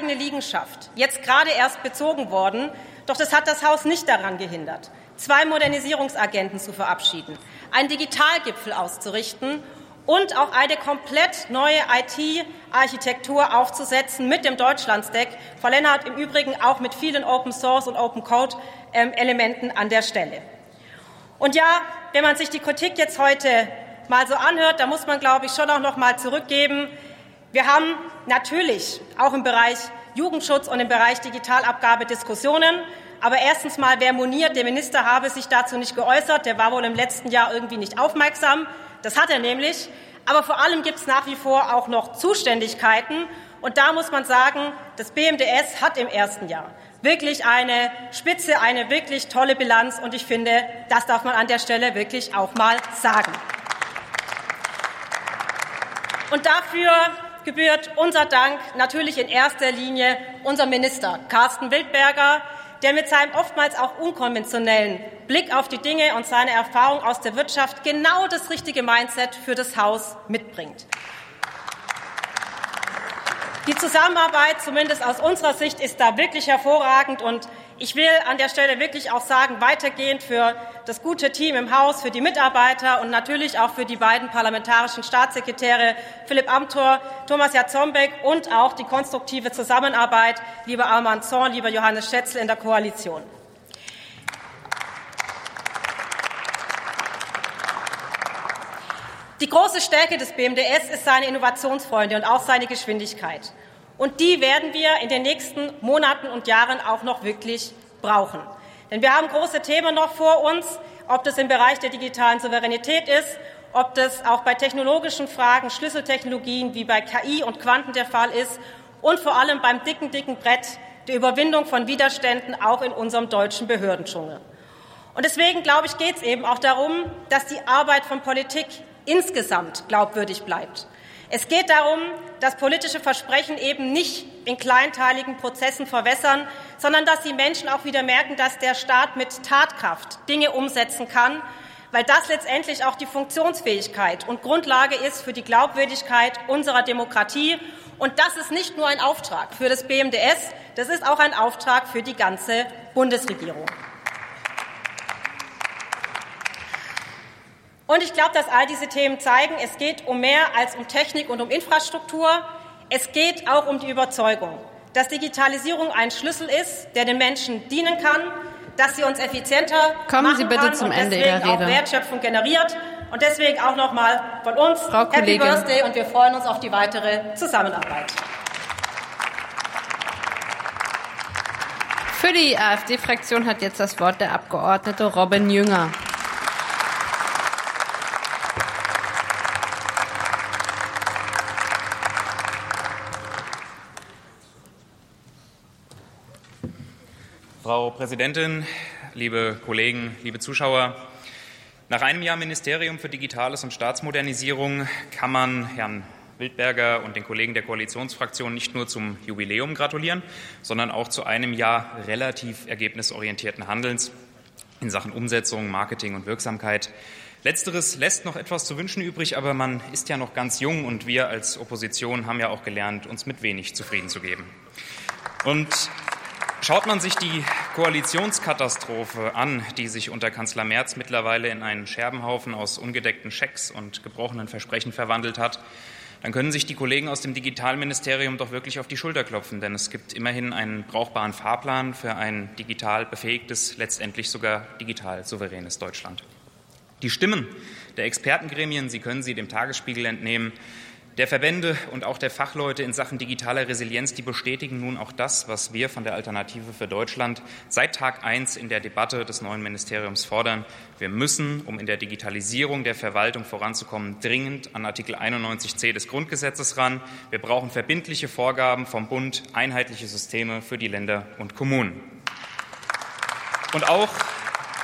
eigene Liegenschaft jetzt gerade erst bezogen worden, doch das hat das Haus nicht daran gehindert, 2 Modernisierungsagenten zu verabschieden, einen Digitalgipfel auszurichten und auch eine komplett neue IT-Architektur aufzusetzen mit dem Deutschland-Stack. Frau Lennart im Übrigen auch mit vielen Open-Source- und Open-Code-Elementen an der Stelle. Und ja, wenn man sich die Kritik jetzt heute mal so anhört, da muss man, glaube ich, schon auch noch mal zurückgeben. Wir haben natürlich auch im Bereich Jugendschutz und im Bereich Digitalabgabe Diskussionen. Aber erstens mal, wer moniert, der Minister habe sich dazu nicht geäußert, der war wohl im letzten Jahr irgendwie nicht aufmerksam. Das hat er nämlich. Aber vor allem gibt es nach wie vor auch noch Zuständigkeiten. Und da muss man sagen, das BMDS hat im ersten Jahr wirklich eine Spitze, eine wirklich tolle Bilanz. Und ich finde, das darf man an der Stelle wirklich auch mal sagen. Und dafür gebührt unser Dank natürlich in erster Linie unserem Minister Carsten Wildberger, der mit seinem oftmals auch unkonventionellen Blick auf die Dinge und seine Erfahrung aus der Wirtschaft genau das richtige Mindset für das Haus mitbringt. Die Zusammenarbeit, zumindest aus unserer Sicht, ist da wirklich hervorragend. Und ich will an der Stelle wirklich auch sagen, weitergehend für das gute Team im Haus, für die Mitarbeiter und natürlich auch für die beiden parlamentarischen Staatssekretäre Philipp Amthor, Thomas Jarzombeck und auch die konstruktive Zusammenarbeit, lieber Armand Zorn, lieber Johannes Schätzl in der Koalition. Die große Stärke des BMDS ist seine Innovationsfreude und auch seine Geschwindigkeit. Und die werden wir in den nächsten Monaten und Jahren auch noch wirklich brauchen. Denn wir haben große Themen noch vor uns, ob das im Bereich der digitalen Souveränität ist, ob das auch bei technologischen Fragen, Schlüsseltechnologien wie bei KI und Quanten der Fall ist und vor allem beim dicken Brett der Überwindung von Widerständen auch in unserem deutschen Behördendschungel. Und deswegen, glaube ich, geht es eben auch darum, dass die Arbeit von Politik insgesamt glaubwürdig bleibt. Es geht darum, dass politische Versprechen eben nicht in kleinteiligen Prozessen verwässern, sondern dass die Menschen auch wieder merken, dass der Staat mit Tatkraft Dinge umsetzen kann, weil das letztendlich auch die Funktionsfähigkeit und Grundlage ist für die Glaubwürdigkeit unserer Demokratie. Und das ist nicht nur ein Auftrag für das BMDS, das ist auch ein Auftrag für die ganze Bundesregierung. Und ich glaube, dass all diese Themen zeigen, es geht um mehr als um Technik und um Infrastruktur. Es geht auch um die Überzeugung, dass Digitalisierung ein Schlüssel ist, der den Menschen dienen kann, dass sie uns effizienter machen kann und deswegen auch Wertschöpfung generiert. Und deswegen auch noch mal von uns Happy Birthday und wir freuen uns auf die weitere Zusammenarbeit. Für die AfD-Fraktion hat jetzt das Wort der Abgeordnete Robin Jünger. Frau Präsidentin, liebe Kollegen, liebe Zuschauer! Nach einem Jahr Ministerium für Digitales und Staatsmodernisierung kann man Herrn Wildberger und den Kollegen der Koalitionsfraktion nicht nur zum Jubiläum gratulieren, sondern auch zu einem Jahr relativ ergebnisorientierten Handelns in Sachen Umsetzung, Marketing und Wirksamkeit. Letzteres lässt noch etwas zu wünschen übrig, aber man ist ja noch ganz jung und wir als Opposition haben ja auch gelernt, uns mit wenig zufrieden zu geben. Und schaut man sich die Koalitionskatastrophe an, die sich unter Kanzler Merz mittlerweile in einen Scherbenhaufen aus ungedeckten Schecks und gebrochenen Versprechen verwandelt hat, dann können sich die Kollegen aus dem Digitalministerium doch wirklich auf die Schulter klopfen, denn es gibt immerhin einen brauchbaren Fahrplan für ein digital befähigtes, letztendlich sogar digital souveränes Deutschland. Die Stimmen der Expertengremien, Sie können sie dem Tagesspiegel entnehmen, der Verbände und auch der Fachleute in Sachen digitaler Resilienz, die bestätigen nun auch das, was wir von der Alternative für Deutschland seit Tag 1 in der Debatte des neuen Ministeriums fordern. Wir müssen, um in der Digitalisierung der Verwaltung voranzukommen, dringend an Artikel 91c des Grundgesetzes ran. Wir brauchen verbindliche Vorgaben vom Bund, einheitliche Systeme für die Länder und Kommunen. Und auch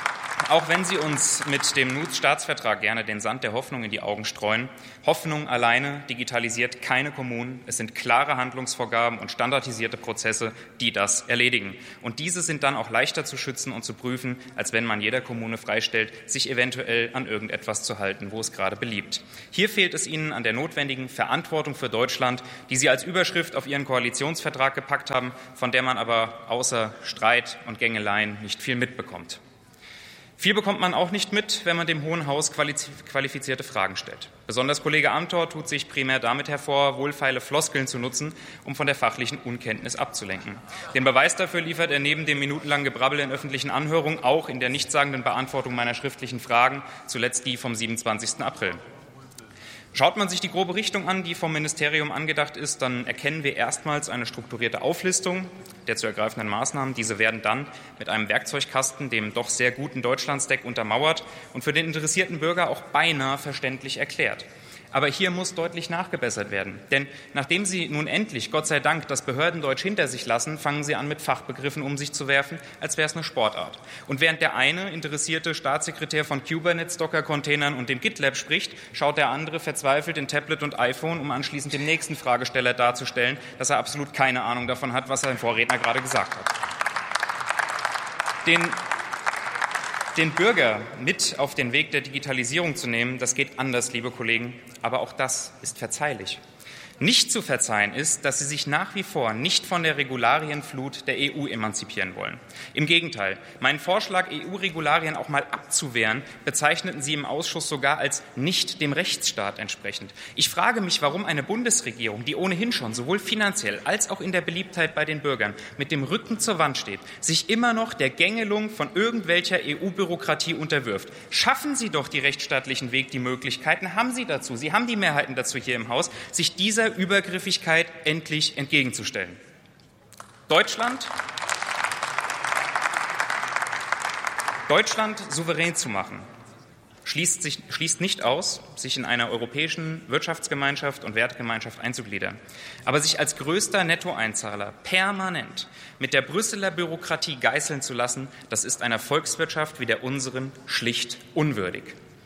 Auch wenn Sie uns mit dem NUTS-Staatsvertrag gerne den Sand der Hoffnung in die Augen streuen, Hoffnung alleine digitalisiert keine Kommunen. Es sind klare Handlungsvorgaben und standardisierte Prozesse, die das erledigen. Und diese sind dann auch leichter zu schützen und zu prüfen, als wenn man jeder Kommune freistellt, sich eventuell an irgendetwas zu halten, wo es gerade beliebt. Hier fehlt es Ihnen an der notwendigen Verantwortung für Deutschland, die Sie als Überschrift auf Ihren Koalitionsvertrag gepackt haben, von der man aber außer Streit und Gängeleien nicht viel mitbekommt. Viel bekommt man auch nicht mit, wenn man dem Hohen Haus qualifizierte Fragen stellt. Besonders Kollege Amthor tut sich primär damit hervor, wohlfeile Floskeln zu nutzen, um von der fachlichen Unkenntnis abzulenken. Den Beweis dafür liefert er neben dem minutenlangen Gebrabbel in öffentlichen Anhörungen auch in der nichtssagenden Beantwortung meiner schriftlichen Fragen, zuletzt die vom 27. April. Schaut man sich die grobe Richtung an, die vom Ministerium angedacht ist, dann erkennen wir erstmals eine strukturierte Auflistung der zu ergreifenden Maßnahmen. Diese werden dann mit einem Werkzeugkasten, dem doch sehr guten Deutschlandstack, untermauert und für den interessierten Bürger auch beinahe verständlich erklärt. Aber hier muss deutlich nachgebessert werden. Denn nachdem Sie nun endlich, Gott sei Dank, das Behördendeutsch hinter sich lassen, fangen Sie an, mit Fachbegriffen um sich zu werfen, als wäre es eine Sportart. Und während der eine interessierte Staatssekretär von Kubernetes, Docker-Containern und dem GitLab spricht, schaut der andere verzweifelt in Tablet und iPhone, um anschließend dem nächsten Fragesteller darzustellen, dass er absolut keine Ahnung davon hat, was sein Vorredner gerade gesagt hat. Den Bürger mit auf den Weg der Digitalisierung zu nehmen, das geht anders, liebe Kollegen, aber auch das ist verzeihlich. Nicht zu verzeihen ist, dass Sie sich nach wie vor nicht von der Regularienflut der EU emanzipieren wollen. Im Gegenteil, meinen Vorschlag, EU-Regularien auch mal abzuwehren, bezeichneten Sie im Ausschuss sogar als nicht dem Rechtsstaat entsprechend. Ich frage mich, warum eine Bundesregierung, die ohnehin schon sowohl finanziell als auch in der Beliebtheit bei den Bürgern mit dem Rücken zur Wand steht, sich immer noch der Gängelung von irgendwelcher EU-Bürokratie unterwirft. Schaffen Sie doch die rechtsstaatlichen Weg, die Möglichkeiten haben Sie dazu. Sie haben die Mehrheiten dazu hier im Haus, sich dieser Übergriffigkeit endlich entgegenzustellen. Deutschland souverän zu machen, schließt nicht aus, sich in einer europäischen Wirtschaftsgemeinschaft und Wertegemeinschaft einzugliedern. Aber sich als größter Nettoeinzahler permanent mit der Brüsseler Bürokratie geißeln zu lassen, das ist einer Volkswirtschaft wie der unseren schlicht unwürdig.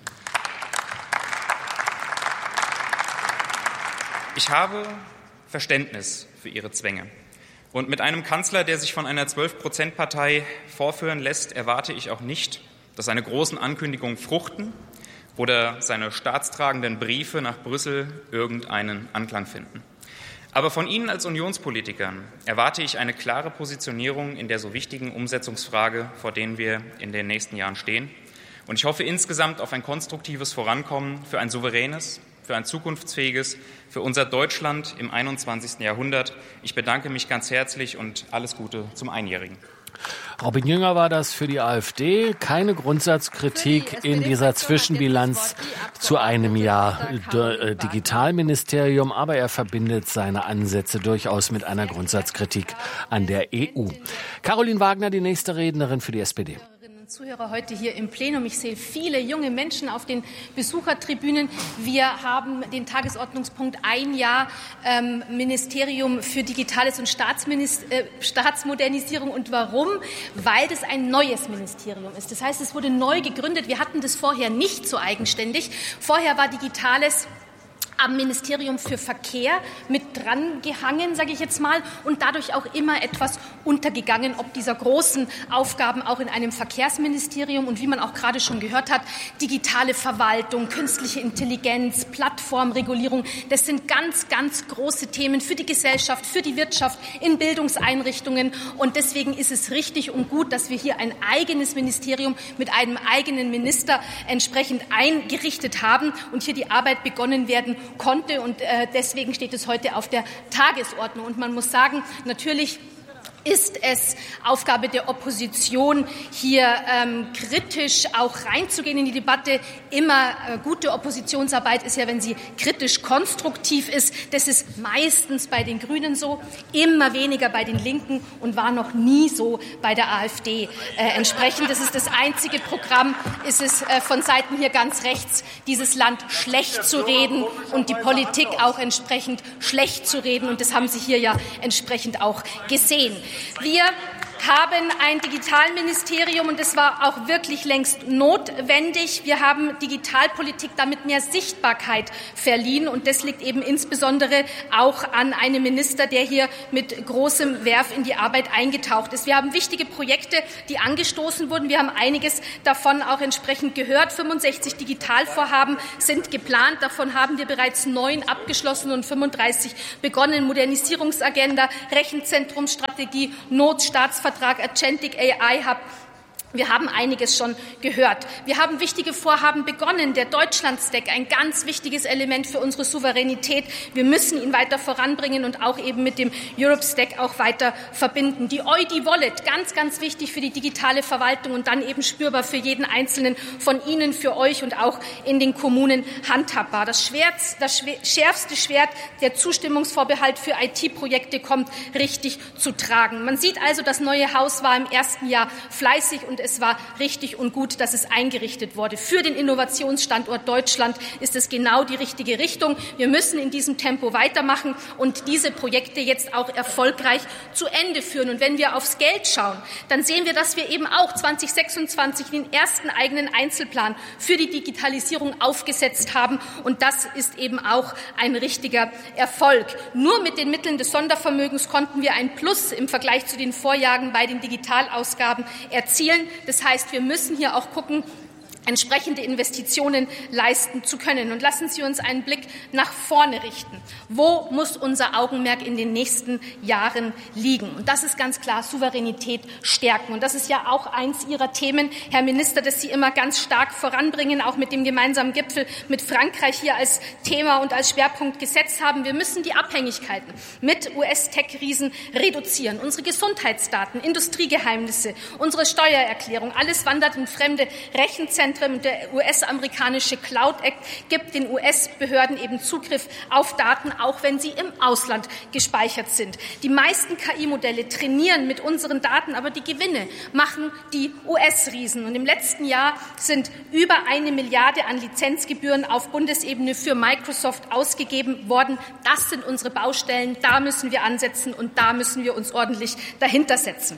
Ich habe Verständnis für Ihre Zwänge. Und mit einem Kanzler, der sich von einer 12%-Partei vorführen lässt, erwarte ich auch nicht, dass seine großen Ankündigungen fruchten oder seine staatstragenden Briefe nach Brüssel irgendeinen Anklang finden. Aber von Ihnen als Unionspolitikern erwarte ich eine klare Positionierung in der so wichtigen Umsetzungsfrage, vor denen wir in den nächsten Jahren stehen. Und ich hoffe insgesamt auf ein konstruktives Vorankommen für ein souveränes, für ein zukunftsfähiges, für unser Deutschland im 21. Jahrhundert. Ich bedanke mich ganz herzlich und alles Gute zum Einjährigen. Robin Jünger war das für die AfD. Keine Grundsatzkritik in dieser Zwischenbilanz zu einem Jahr Digitalministerium, aber er verbindet seine Ansätze durchaus mit einer Grundsatzkritik an der EU. Caroline Wagner, die nächste Rednerin für die SPD. Zuhörer heute hier im Plenum. Ich sehe viele junge Menschen auf den Besuchertribünen. Wir haben den Tagesordnungspunkt ein Jahr Ministerium für Digitales und Staatsmodernisierung. Und warum? Weil das ein neues Ministerium ist. Das heißt, es wurde neu gegründet. Wir hatten das vorher nicht so eigenständig. Vorher war Digitales am Ministerium für Verkehr mit dran gehangen, sage ich jetzt mal, und dadurch auch immer etwas untergegangen, ob dieser großen Aufgaben auch in einem Verkehrsministerium und wie man auch gerade schon gehört hat, digitale Verwaltung, künstliche Intelligenz, Plattformregulierung, das sind ganz, ganz große Themen für die Gesellschaft, für die Wirtschaft, in Bildungseinrichtungen und deswegen ist es richtig und gut, dass wir hier ein eigenes Ministerium mit einem eigenen Minister entsprechend eingerichtet haben und hier die Arbeit begonnen werden konnte und deswegen steht es heute auf der Tagesordnung. Und man muss sagen, natürlich ist es Aufgabe der Opposition, hier kritisch auch reinzugehen in die Debatte. Immer gute Oppositionsarbeit ist ja, wenn sie kritisch konstruktiv ist. Das ist meistens bei den Grünen so, immer weniger bei den Linken und war noch nie so bei der AfD. Entsprechend, das ist das einzige Programm, ist es von Seiten hier ganz rechts, dieses Land schlecht zu reden und die Politik auch entsprechend schlecht zu reden. Und das haben Sie hier ja entsprechend auch gesehen. Wir haben ein Digitalministerium, und es war auch wirklich längst notwendig. Wir haben Digitalpolitik damit mehr Sichtbarkeit verliehen, und das liegt eben insbesondere auch an einem Minister, der hier mit großem Werf in die Arbeit eingetaucht ist. Wir haben wichtige Projekte, die angestoßen wurden. Wir haben einiges davon auch entsprechend gehört. 65 Digitalvorhaben sind geplant. Davon haben wir bereits 9 abgeschlossen und 35 begonnen. Modernisierungsagenda, Rechenzentrumsstrategie, Notstaatsvertrag, Agentic AI Hub. Wir haben einiges schon gehört. Wir haben wichtige Vorhaben begonnen. Der Deutschland-Stack, ein ganz wichtiges Element für unsere Souveränität. Wir müssen ihn weiter voranbringen und auch eben mit dem Europe-Stack auch weiter verbinden. Die EUDI-Wallet, ganz, ganz wichtig für die digitale Verwaltung und dann eben spürbar für jeden Einzelnen von Ihnen, für euch und auch in den Kommunen handhabbar. Das schärfste Schwert, der Zustimmungsvorbehalt für IT-Projekte, kommt richtig zu tragen. Man sieht also, das neue Haus war im ersten Jahr fleißig, und es war richtig und gut, dass es eingerichtet wurde. Für den Innovationsstandort Deutschland ist es genau die richtige Richtung. Wir müssen in diesem Tempo weitermachen und diese Projekte jetzt auch erfolgreich zu Ende führen. Und wenn wir aufs Geld schauen, dann sehen wir, dass wir eben auch 2026 den ersten eigenen Einzelplan für die Digitalisierung aufgesetzt haben. Und das ist eben auch ein richtiger Erfolg. Nur mit den Mitteln des Sondervermögens konnten wir ein Plus im Vergleich zu den Vorjahren bei den Digitalausgaben erzielen. Das heißt, wir müssen hier auch gucken, entsprechende Investitionen leisten zu können. Und lassen Sie uns einen Blick nach vorne richten. Wo muss unser Augenmerk in den nächsten Jahren liegen? Und das ist ganz klar Souveränität stärken. Und das ist ja auch eins Ihrer Themen, Herr Minister, das Sie immer ganz stark voranbringen, auch mit dem gemeinsamen Gipfel mit Frankreich hier als Thema und als Schwerpunkt gesetzt haben. Wir müssen die Abhängigkeiten mit US-Tech-Riesen reduzieren. Unsere Gesundheitsdaten, Industriegeheimnisse, unsere Steuererklärung, alles wandert in fremde Rechenzentren. Der US-amerikanische Cloud Act gibt den US-Behörden eben Zugriff auf Daten, auch wenn sie im Ausland gespeichert sind. Die meisten KI-Modelle trainieren mit unseren Daten, aber die Gewinne machen die US-Riesen. Und im letzten Jahr sind über 1 Milliarde an Lizenzgebühren auf Bundesebene für Microsoft ausgegeben worden. Das sind unsere Baustellen. Da müssen wir ansetzen und da müssen wir uns ordentlich dahinter setzen.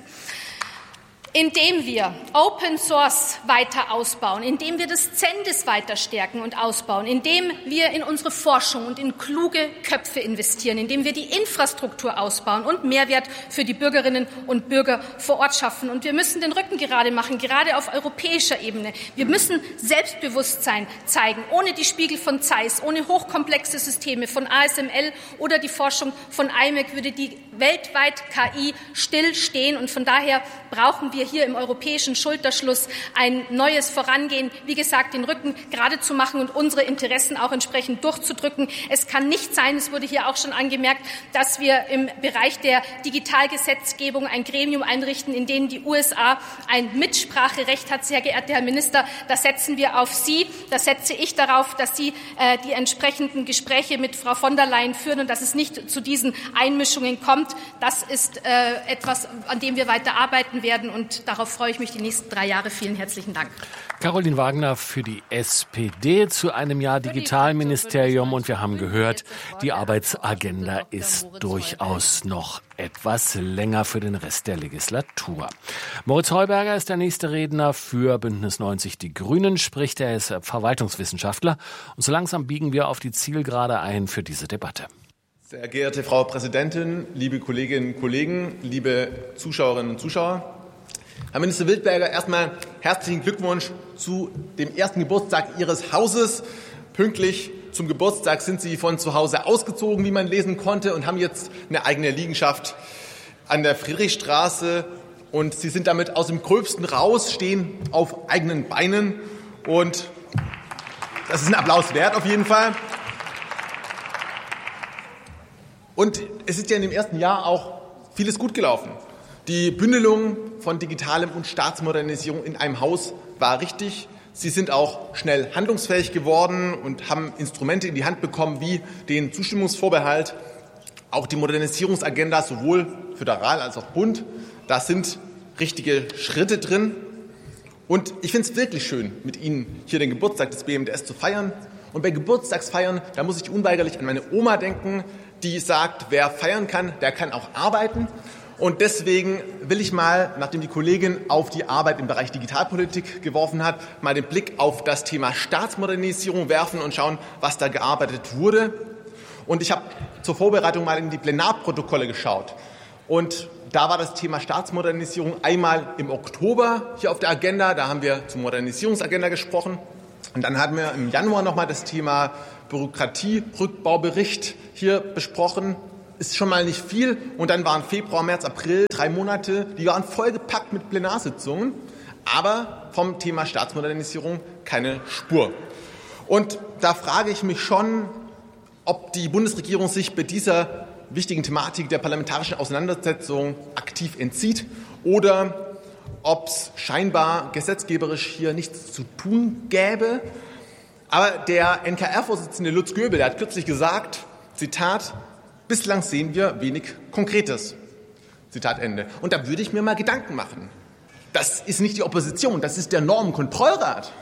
Indem wir Open Source weiter ausbauen, indem wir das CENDIS weiter stärken und ausbauen, indem wir in unsere Forschung und in kluge Köpfe investieren, indem wir die Infrastruktur ausbauen und Mehrwert für die Bürgerinnen und Bürger vor Ort schaffen. Und wir müssen den Rücken gerade machen, gerade auf europäischer Ebene. Wir müssen Selbstbewusstsein zeigen, ohne die Spiegel von Zeiss, ohne hochkomplexe Systeme von ASML oder die Forschung von IMEC würde die weltweit KI stillstehen. Und von daher brauchen wir hier im europäischen Schulterschluss ein neues Vorangehen, wie gesagt, den Rücken gerade zu machen und unsere Interessen auch entsprechend durchzudrücken. Es kann nicht sein, es wurde hier auch schon angemerkt, dass wir im Bereich der Digitalgesetzgebung ein Gremium einrichten, in dem die USA ein Mitspracherecht hat. Sehr geehrter Herr Minister, da setzen wir auf Sie, da setze ich darauf, dass Sie die entsprechenden Gespräche mit Frau von der Leyen führen und dass es nicht zu diesen Einmischungen kommt. Das ist etwas, an dem wir weiter arbeiten werden, und darauf freue ich mich die nächsten 3 Jahre. Vielen herzlichen Dank. Caroline Wagner für die SPD zu einem Jahr Digitalministerium. Und wir haben gehört, die Arbeitsagenda ist durchaus noch etwas länger für den Rest der Legislatur. Moritz Heuberger ist der nächste Redner für Bündnis 90 Die Grünen, spricht er ist Verwaltungswissenschaftler. Und so langsam biegen wir auf die Zielgerade ein für diese Debatte. Sehr geehrte Frau Präsidentin, liebe Kolleginnen und Kollegen, liebe Zuschauerinnen und Zuschauer. Herr Minister Wildberger, erstmal herzlichen Glückwunsch zu dem ersten Geburtstag Ihres Hauses. Pünktlich zum Geburtstag sind Sie von zu Hause ausgezogen, wie man lesen konnte, und haben jetzt eine eigene Liegenschaft an der Friedrichstraße. Und Sie sind damit aus dem Gröbsten raus, stehen auf eigenen Beinen. Und das ist ein Applaus wert auf jeden Fall. Und es ist ja in dem ersten Jahr auch vieles gut gelaufen. Die Bündelung von Digitalem und Staatsmodernisierung in einem Haus war richtig. Sie sind auch schnell handlungsfähig geworden und haben Instrumente in die Hand bekommen, wie den Zustimmungsvorbehalt, auch die Modernisierungsagenda, sowohl föderal als auch Bund. Da sind richtige Schritte drin. Und ich finde es wirklich schön, mit Ihnen hier den Geburtstag des BMDS zu feiern. Und bei Geburtstagsfeiern, da muss ich unweigerlich an meine Oma denken, die sagt, wer feiern kann, der kann auch arbeiten. Und deswegen will ich mal, nachdem die Kollegin auf die Arbeit im Bereich Digitalpolitik geworfen hat, mal den Blick auf das Thema Staatsmodernisierung werfen und schauen, was da gearbeitet wurde. Und ich habe zur Vorbereitung mal in die Plenarprotokolle geschaut. Und da war das Thema Staatsmodernisierung einmal im Oktober hier auf der Agenda. Da haben wir zur Modernisierungsagenda gesprochen. Und dann hatten wir im Januar nochmal das Thema Bürokratie-Rückbaubericht hier besprochen. Ist schon mal nicht viel. Und dann waren Februar, März, April 3 Monate, die waren vollgepackt mit Plenarsitzungen. Aber vom Thema Staatsmodernisierung keine Spur. Und da frage ich mich schon, ob die Bundesregierung sich bei dieser wichtigen Thematik der parlamentarischen Auseinandersetzung aktiv entzieht oder ob es scheinbar gesetzgeberisch hier nichts zu tun gäbe. Aber der NKR-Vorsitzende Lutz Göbel, der hat kürzlich gesagt, Zitat, bislang sehen wir wenig Konkretes. Zitat Ende. Und da würde ich mir mal Gedanken machen. Das ist nicht die Opposition, das ist der Normenkontrollrat.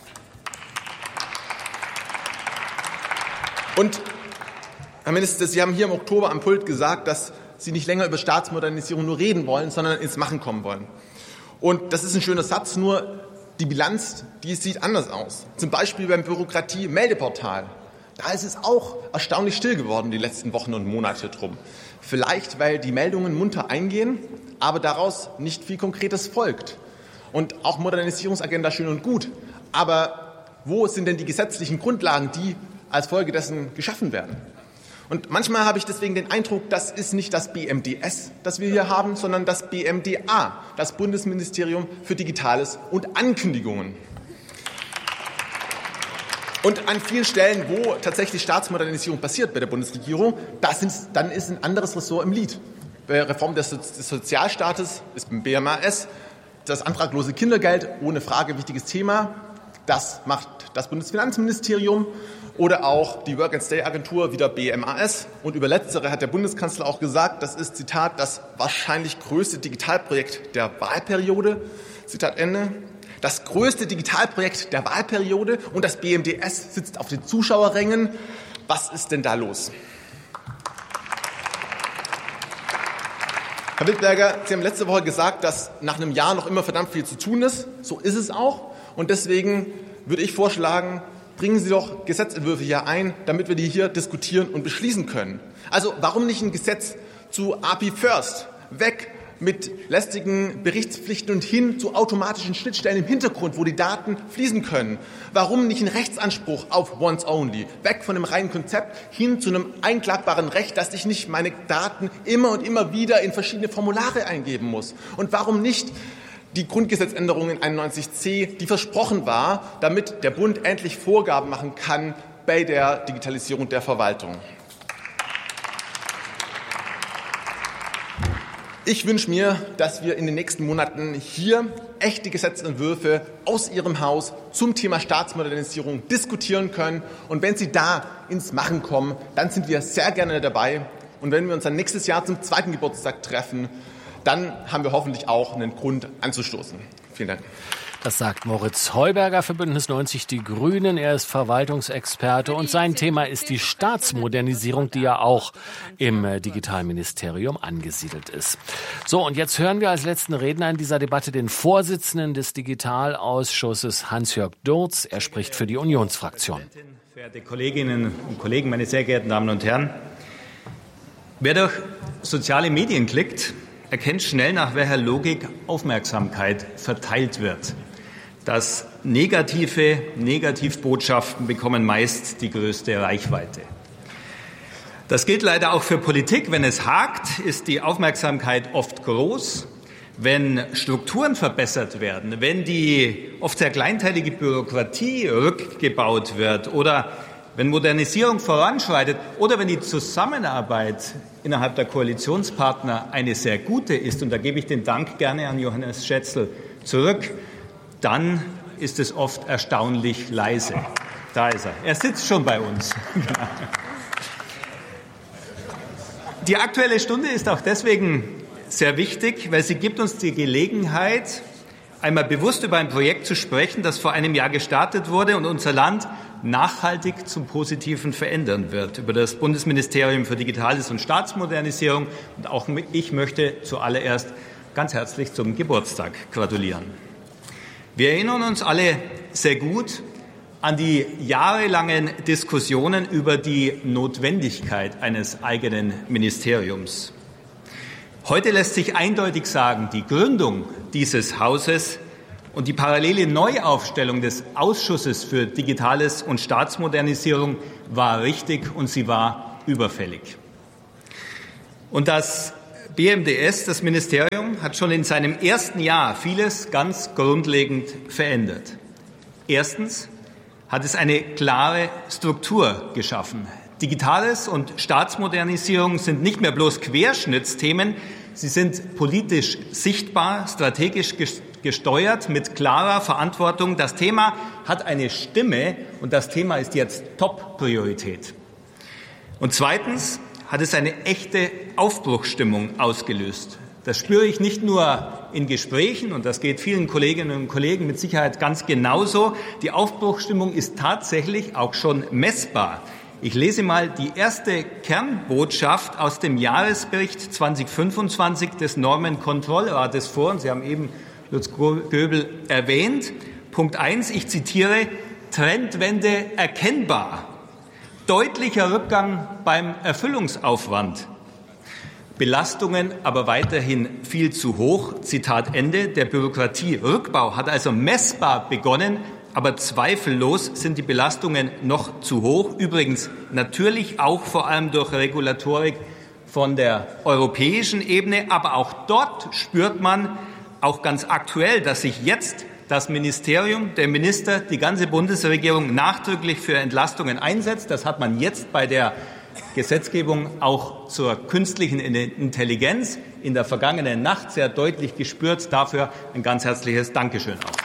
Und, Herr Minister, Sie haben hier im Oktober am Pult gesagt, dass Sie nicht länger über Staatsmodernisierung nur reden wollen, sondern ins Machen kommen wollen. Und das ist ein schöner Satz, nur die Bilanz, die sieht anders aus. Zum Beispiel beim Bürokratie-Meldeportal. Da ist es auch erstaunlich still geworden die letzten Wochen und Monate drum. Vielleicht, weil die Meldungen munter eingehen, aber daraus nicht viel Konkretes folgt. Und auch Modernisierungsagenda schön und gut. Aber wo sind denn die gesetzlichen Grundlagen, die als Folge dessen geschaffen werden? Und manchmal habe ich deswegen den Eindruck, das ist nicht das BMDS, das wir hier haben, sondern das BMDA, das Bundesministerium für Digitales und Ankündigungen. Und an vielen Stellen, wo tatsächlich Staatsmodernisierung passiert bei der Bundesregierung, dann ist ein anderes Ressort im Lied. Bei der Reform des Sozialstaates ist beim BMAS das antraglose Kindergeld ohne Frage wichtiges Thema. Das macht das Bundesfinanzministerium oder auch die Work-and-Stay-Agentur wieder BMAS. Und über letztere hat der Bundeskanzler auch gesagt, das ist, Zitat, das wahrscheinlich größte Digitalprojekt der Wahlperiode. Zitat Ende. Das größte Digitalprojekt der Wahlperiode und das BMDS sitzt auf den Zuschauerrängen. Was ist denn da los? Herr Wildberger, Sie haben letzte Woche gesagt, dass nach einem Jahr noch immer verdammt viel zu tun ist. So ist es auch. Und deswegen würde ich vorschlagen, bringen Sie doch Gesetzentwürfe hier ein, damit wir die hier diskutieren und beschließen können. Also warum nicht ein Gesetz zu API First? Weg mit lästigen Berichtspflichten und hin zu automatischen Schnittstellen im Hintergrund, wo die Daten fließen können. Warum nicht ein Rechtsanspruch auf Once Only? Weg von dem reinen Konzept hin zu einem einklagbaren Recht, dass ich nicht meine Daten immer und immer wieder in verschiedene Formulare eingeben muss. Und warum nicht die Grundgesetzänderung in 91c, die versprochen war, damit der Bund endlich Vorgaben machen kann bei der Digitalisierung der Verwaltung? Ich wünsche mir, dass wir in den nächsten Monaten hier echte Gesetzentwürfe aus Ihrem Haus zum Thema Staatsmodernisierung diskutieren können. Und wenn Sie da ins Machen kommen, dann sind wir sehr gerne dabei. Und wenn wir uns dann nächstes Jahr zum 2. Geburtstag treffen, dann haben wir hoffentlich auch einen Grund anzustoßen. Vielen Dank. Das sagt Moritz Heuberger für Bündnis 90 Die Grünen. Er ist Verwaltungsexperte und sein Thema ist die Staatsmodernisierung, die ja auch im Digitalministerium angesiedelt ist. So, und jetzt hören wir als letzten Redner in dieser Debatte den Vorsitzenden des Digitalausschusses, Hans-Jörg Durz. Er spricht für die Unionsfraktion. Verehrte Kolleginnen und Kollegen, meine sehr geehrten Damen und Herren. Wer durch soziale Medien klickt, erkennt schnell, nach welcher Logik Aufmerksamkeit verteilt wird. Das Negativbotschaften bekommen meist die größte Reichweite. Das gilt leider auch für Politik. Wenn es hakt, ist die Aufmerksamkeit oft groß. Wenn Strukturen verbessert werden, wenn die oft sehr kleinteilige Bürokratie rückgebaut wird oder wenn Modernisierung voranschreitet oder wenn die Zusammenarbeit innerhalb der Koalitionspartner eine sehr gute ist, und da gebe ich den Dank gerne an Johannes Schätzl zurück, dann ist es oft erstaunlich leise. Da ist er. Er sitzt schon bei uns. Die Aktuelle Stunde ist auch deswegen sehr wichtig, weil sie gibt uns die Gelegenheit, einmal bewusst über ein Projekt zu sprechen, das vor einem Jahr gestartet wurde und unser Land nachhaltig zum Positiven verändern wird. Über das Bundesministerium für Digitales und Staatsmodernisierung. Und auch ich möchte zuallererst ganz herzlich zum Geburtstag gratulieren. Wir erinnern uns alle sehr gut an die jahrelangen Diskussionen über die Notwendigkeit eines eigenen Ministeriums. Heute lässt sich eindeutig sagen, die Gründung dieses Hauses und die parallele Neuaufstellung des Ausschusses für Digitales und Staatsmodernisierung war richtig und sie war überfällig. Und das BMDS, das Ministerium, hat schon in seinem ersten Jahr vieles ganz grundlegend verändert. Erstens hat es eine klare Struktur geschaffen. Digitales und Staatsmodernisierung sind nicht mehr bloß Querschnittsthemen, sie sind politisch sichtbar, strategisch gesteuert, mit klarer Verantwortung. Das Thema hat eine Stimme und das Thema ist jetzt Top-Priorität. Und zweitens hat es eine echte Aufbruchsstimmung ausgelöst. Das spüre ich nicht nur in Gesprächen, und das geht vielen Kolleginnen und Kollegen mit Sicherheit ganz genauso. Die Aufbruchsstimmung ist tatsächlich auch schon messbar. Ich lese mal die erste Kernbotschaft aus dem Jahresbericht 2025 des Normenkontrollrates vor. Und Sie haben eben Lutz Göbel erwähnt. Punkt 1, ich zitiere, Trendwende erkennbar. Deutlicher Rückgang beim Erfüllungsaufwand. Belastungen aber weiterhin viel zu hoch. Zitat Ende. Der Bürokratierückbau hat also messbar begonnen, aber zweifellos sind die Belastungen noch zu hoch. Übrigens natürlich auch vor allem durch Regulatorik von der europäischen Ebene. Aber auch dort spürt man auch ganz aktuell, dass sich jetzt das Ministerium, der Minister, die ganze Bundesregierung nachdrücklich für Entlastungen einsetzt. Das hat man jetzt bei der Gesetzgebung auch zur künstlichen Intelligenz in der vergangenen Nacht sehr deutlich gespürt. Dafür ein ganz herzliches Dankeschön auch.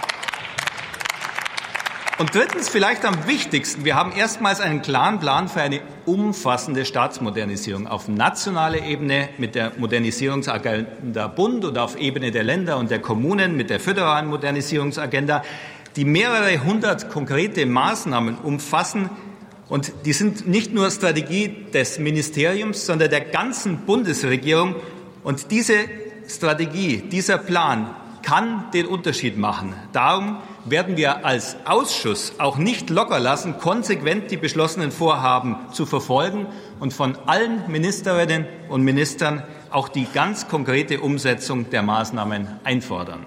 Und drittens, vielleicht am wichtigsten, wir haben erstmals einen klaren Plan für eine umfassende Staatsmodernisierung auf nationaler Ebene mit der Modernisierungsagenda Bund und auf Ebene der Länder und der Kommunen mit der föderalen Modernisierungsagenda, die mehrere hundert konkrete Maßnahmen umfassen. Und die sind nicht nur Strategie des Ministeriums, sondern der ganzen Bundesregierung. Und diese Strategie, dieser Plan kann den Unterschied machen. Darum werden wir als Ausschuss auch nicht locker lassen, konsequent die beschlossenen Vorhaben zu verfolgen und von allen Ministerinnen und Ministern auch die ganz konkrete Umsetzung der Maßnahmen einfordern.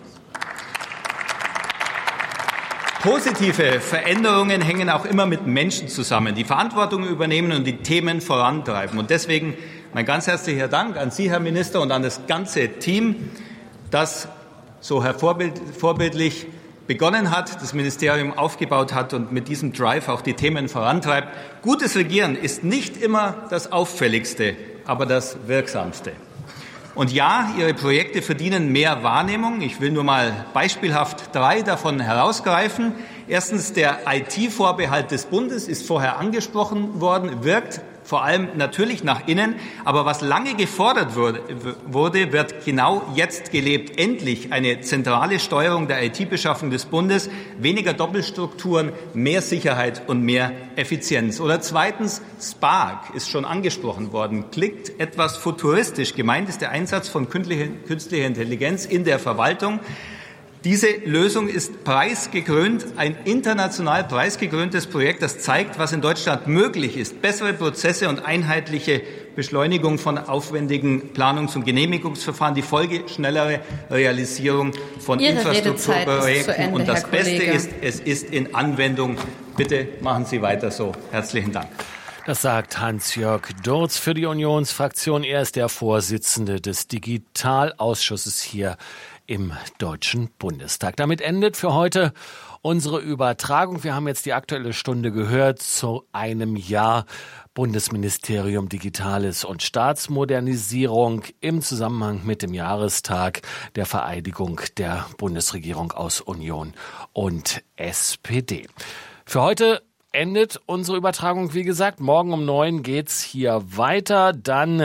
Positive Veränderungen hängen auch immer mit Menschen zusammen, die Verantwortung übernehmen und die Themen vorantreiben. Und deswegen mein ganz herzlicher Dank an Sie, Herr Minister, und an das ganze Team, das so vorbildlich begonnen hat, das Ministerium aufgebaut hat und mit diesem Drive auch die Themen vorantreibt. Gutes Regieren ist nicht immer das Auffälligste, aber das Wirksamste. Und ja, Ihre Projekte verdienen mehr Wahrnehmung. Ich will nur mal beispielhaft 3 davon herausgreifen. Erstens, der IT-Vorbehalt des Bundes ist vorher angesprochen worden, wirkt vor allem natürlich nach innen. Aber was lange gefordert wurde, wird genau jetzt gelebt. Endlich eine zentrale Steuerung der IT-Beschaffung des Bundes, weniger Doppelstrukturen, mehr Sicherheit und mehr Effizienz. Oder zweitens, Spark ist schon angesprochen worden. Klingt etwas futuristisch. Gemeint ist der Einsatz von künstlicher Intelligenz in der Verwaltung. Diese Lösung ist preisgekrönt, ein international preisgekröntes Projekt, das zeigt, was in Deutschland möglich ist. Bessere Prozesse und einheitliche Beschleunigung von aufwendigen Planungs- und Genehmigungsverfahren, die Folge schnellere Realisierung von Infrastrukturprojekten. Und das Beste ist, es ist in Anwendung. Bitte machen Sie weiter so. Herzlichen Dank. Das sagt Hans-Jörg Durz für die Unionsfraktion. Er ist der Vorsitzende des Digitalausschusses hier im Deutschen Bundestag. Damit endet für heute unsere Übertragung. Wir haben jetzt die Aktuelle Stunde gehört zu einem Jahr Bundesministerium Digitales und Staatsmodernisierung im Zusammenhang mit dem Jahrestag der Vereidigung der Bundesregierung aus Union und SPD. Für heute endet unsere Übertragung, wie gesagt. Morgen um 9 geht's hier weiter. Dann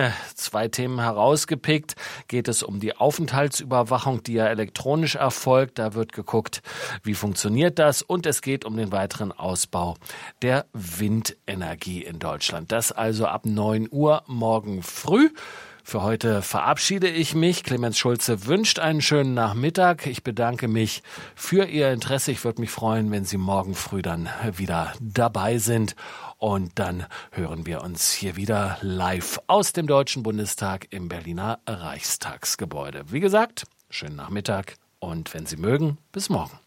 2 Themen herausgepickt. Geht es um die Aufenthaltsüberwachung, die ja elektronisch erfolgt. Da wird geguckt, wie funktioniert das. Und es geht um den weiteren Ausbau der Windenergie in Deutschland. Das also ab 9 Uhr morgen früh. Für heute verabschiede ich mich. Clemens Schulze wünscht einen schönen Nachmittag. Ich bedanke mich für Ihr Interesse. Ich würde mich freuen, wenn Sie morgen früh dann wieder dabei sind. Und dann hören wir uns hier wieder live aus dem Deutschen Bundestag im Berliner Reichstagsgebäude. Wie gesagt, schönen Nachmittag und wenn Sie mögen, bis morgen.